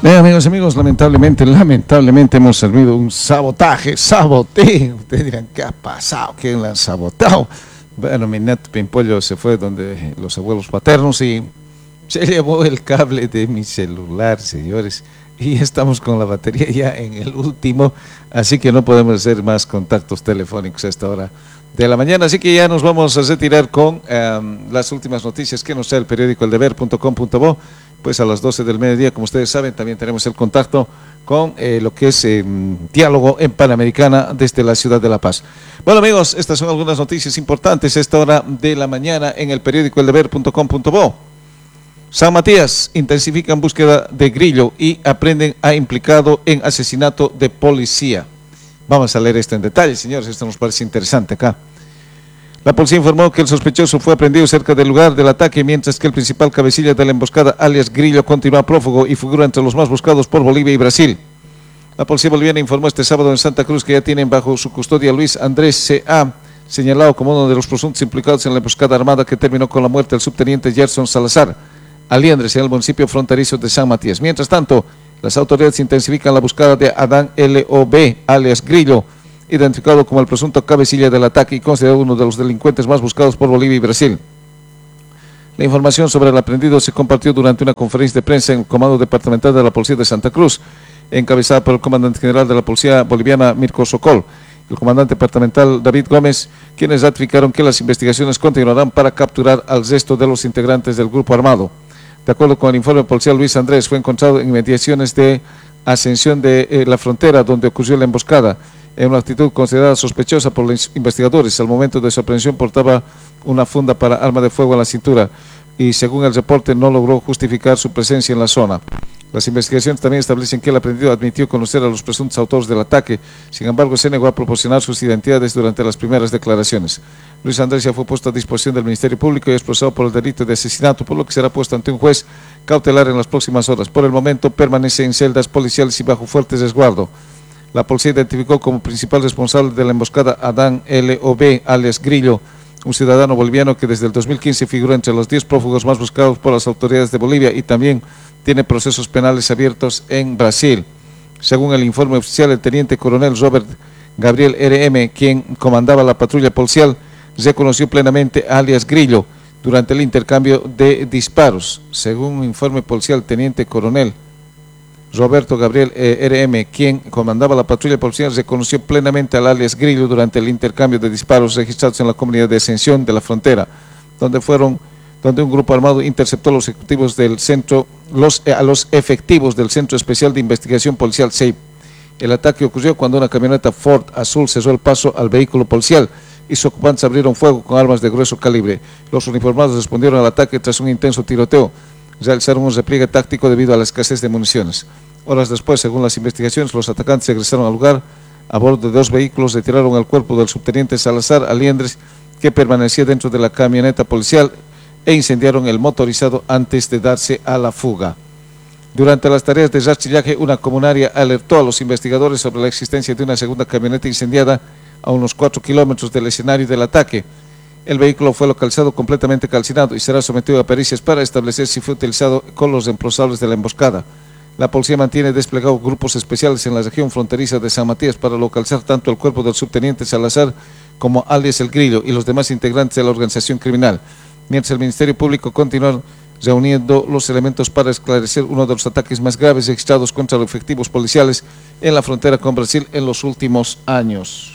Bien, amigos, lamentablemente hemos servido un saboteo. Ustedes dirán, ¿qué ha pasado? ¿Quién la han sabotado? Bueno, mi neto Pimpollo se fue donde los abuelos paternos y se llevó el cable de mi celular, señores. Y estamos con la batería ya en el último, así que no podemos hacer más contactos telefónicos a esta hora de la mañana. Así que ya nos vamos a retirar con las últimas noticias que nos trae el periódico eldeber.com.bo. Pues a las 12 del mediodía, como ustedes saben, también tenemos el contacto con lo que es diálogo en Panamericana desde la ciudad de La Paz. Bueno, amigos, estas son algunas noticias importantes a esta hora de la mañana en el periódico eldeber.com.bo. San Matías intensifican búsqueda de Grillo y aprenden a implicado en asesinato de policía. Vamos a leer esto en detalle, señores, esto nos parece interesante acá. La policía informó que el sospechoso fue aprendido cerca del lugar del ataque, mientras que el principal cabecilla de la emboscada, alias Grillo, continúa prófugo y figura entre los más buscados por Bolivia y Brasil. La policía boliviana informó este sábado en Santa Cruz que ya tienen bajo su custodia a Luis Andrés C.A., señalado como uno de los presuntos implicados en la emboscada armada que terminó con la muerte del subteniente Gerson Salazar Aliendres en el municipio fronterizo de San Matías. Mientras tanto, las autoridades intensifican la búsqueda de Adán L.O.B., alias Grillo, identificado como el presunto cabecilla del ataque y considerado uno de los delincuentes más buscados por Bolivia y Brasil. La información sobre el aprendido se compartió durante una conferencia de prensa en el Comando Departamental de la Policía de Santa Cruz, encabezada por el comandante general de la Policía Boliviana, Mirko Sokol, el comandante departamental David Gómez, quienes ratificaron que las investigaciones continuarán para capturar al resto de los integrantes del grupo armado. De acuerdo con el informe policial, Luis Andrés fue encontrado en inmediaciones de Ascensión de la Frontera, donde ocurrió la emboscada, en una actitud considerada sospechosa por los investigadores. Al momento de su aprehensión portaba una funda para arma de fuego en la cintura y, según el reporte, no logró justificar su presencia en la zona. Las investigaciones también establecen que el aprendido admitió conocer a los presuntos autores del ataque. Sin embargo, se negó a proporcionar sus identidades durante las primeras declaraciones. Luis Andrés ya fue puesto a disposición del Ministerio Público y es procesado por el delito de asesinato, por lo que será puesto ante un juez cautelar en las próximas horas. Por el momento permanece en celdas policiales y bajo fuerte resguardo. La policía identificó como principal responsable de la emboscada Adán L.O.B., alias Grillo, un ciudadano boliviano que desde el 2015 figura entre los 10 prófugos más buscados por las autoridades de Bolivia y también tiene procesos penales abiertos en Brasil. Según el informe oficial, el teniente coronel Robert Gabriel R.M., quien comandaba la patrulla policial, reconoció plenamente a alias Grillo durante el intercambio de disparos. Según un informe policial, el teniente coronel Roberto Gabriel R.M., quien comandaba la patrulla policial, reconoció plenamente al alias Grillo durante el intercambio de disparos registrados en la comunidad de Ascensión de la Frontera, donde un grupo armado interceptó a los efectivos del centro especial de investigación policial CEIP. El ataque ocurrió cuando una camioneta Ford azul cerró el paso al vehículo policial y sus ocupantes abrieron fuego con armas de grueso calibre. Los uniformados respondieron al ataque tras un intenso tiroteo. Realizaron un repliegue táctico debido a la escasez de municiones. Horas después, según las investigaciones, los atacantes regresaron al lugar a bordo de 2 vehículos, retiraron el cuerpo del subteniente Salazar Aliendres, que permanecía dentro de la camioneta policial, e incendiaron el motorizado antes de darse a la fuga. Durante las tareas de rastrillaje, una comunaria alertó a los investigadores sobre la existencia de una segunda camioneta incendiada a unos 4 kilómetros del escenario del ataque. El vehículo fue localizado completamente calcinado y será sometido a pericias para establecer si fue utilizado con los responsables de la emboscada. La policía mantiene desplegados grupos especiales en la región fronteriza de San Matías para localizar tanto el cuerpo del subteniente Salazar como alias El Grillo y los demás integrantes de la organización criminal, mientras el Ministerio Público continúa reuniendo los elementos para esclarecer uno de los ataques más graves registrados contra los efectivos policiales en la frontera con Brasil en los últimos años.